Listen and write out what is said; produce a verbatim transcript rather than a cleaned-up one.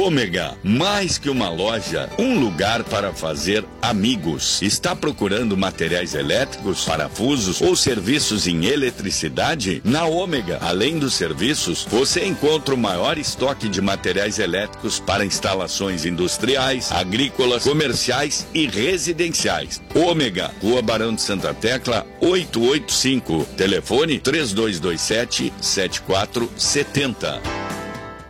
Ômega, mais que uma loja, um lugar para fazer amigos. Está procurando materiais elétricos, parafusos ou serviços em eletricidade? Na Ômega, além dos serviços, você encontra o maior estoque de materiais elétricos para instalações industriais, agrícolas, comerciais e residenciais. Ômega, Rua Barão de Santa Tecla, oitocentos e oitenta e cinco. Telefone três dois dois sete, sete quatro sete zero.